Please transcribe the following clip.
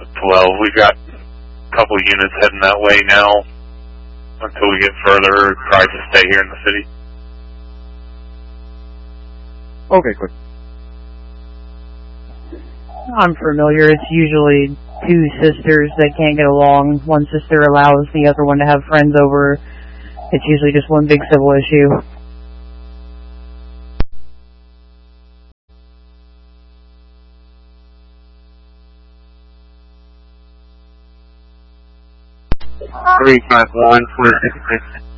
12. We've got a couple units heading that way now until we get further. Try to stay here in the city. Okay, quick. I'm familiar. It's usually two sisters that can't get along. One sister allows the other one to have friends over. It's usually just one big civil issue. Three, 5, 1, 26.